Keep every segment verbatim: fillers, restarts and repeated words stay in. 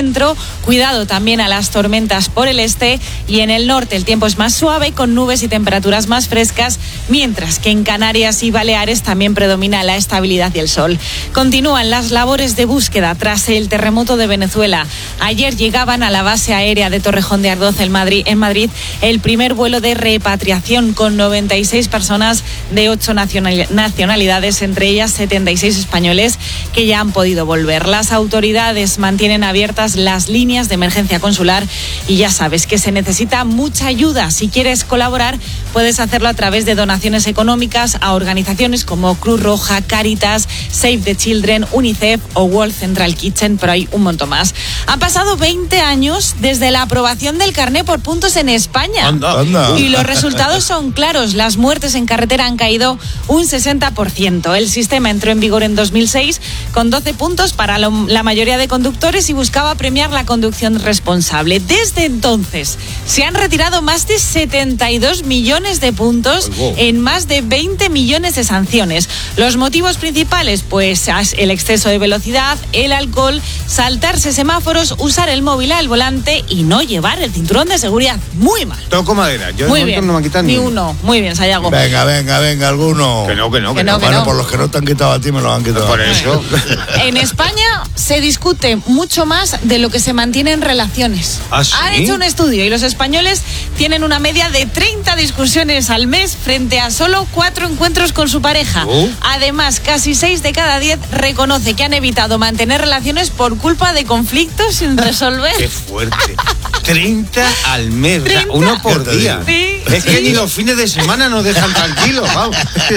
centro, cuidado también a las tormentas por el este, y en el norte el tiempo es más suave con nubes y temperaturas más frescas, mientras que en Canarias y Baleares también predomina la estabilidad y el sol. Continúan las labores de búsqueda tras el terremoto de Venezuela. Ayer llegaban a la base aérea de Torrejón de Ardoz en Madrid, en Madrid el primer vuelo de repatriación con noventa y seis personas de ocho nacionalidades, entre ellas setenta y seis españoles que ya han podido volver. Las autoridades mantienen abiertas las líneas de emergencia consular y ya sabes que se necesita mucha ayuda. Si quieres colaborar, puedes hacerlo a través de donaciones económicas a organizaciones como Cruz Roja, Cáritas, Save the Children, UNICEF o World Central Kitchen, pero hay un montón más. Han pasado veinte años desde la aprobación del carné por puntos en España. Anda, anda. Y los resultados son claros. Las muertes en carretera han caído un sesenta por ciento. El sistema entró en vigor en dos mil seis con doce puntos para lo, la mayoría de conductores y buscaba premiar la conducción responsable. Desde entonces se han retirado más de setenta y dos millones de puntos en más de veinte millones de sanciones. Los motivos principales, pues el exceso de velocidad, el alcohol, saltarse semáforos, usar el móvil al volante y no llevar el cinturón de seguridad. Muy mal. Toco madera. Yo Muy bien. No me quitan ni ni uno. Muy bien, Sayago. Venga, venga, venga, alguno. Que no, que no, que, Que no. no, que Bueno, no. por los que no te han quitado a ti, me lo han quitado. Por eso. En España se discute mucho más de lo que se mantiene en relaciones. ¿Ah, sí? Han hecho un estudio y los españoles tienen una media de treinta discusiones al mes frente a solo cuatro encuentros con su pareja. Oh. Además, casi seis de cada diez reconoce que han evitado mantener relaciones por culpa de conflictos sin resolver. Qué fuerte. treinta al mes, treinta. uno por día. Sí, es que sí. ni los fines de semana nos dejan tranquilos, vamos.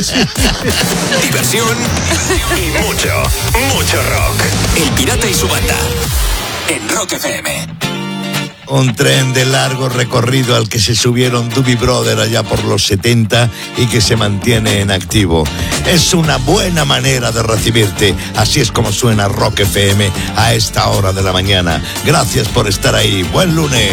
Diversión y mucho, mucho rock. El Pirata y su banda. En Rock F M. Un tren de largo recorrido al que se subieron Doobie Brothers allá por los setenta y que se mantiene en activo. Es una buena manera de recibirte. Así es como suena Rock F M a esta hora de la mañana. Gracias por estar ahí. Buen lunes.